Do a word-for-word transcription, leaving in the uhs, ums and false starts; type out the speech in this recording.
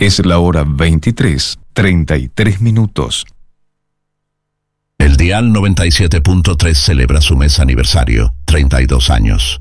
Es la hora veintitrés, treinta y tres minutos. El Dial noventa y siete punto tres celebra su mes aniversario, treinta y dos años.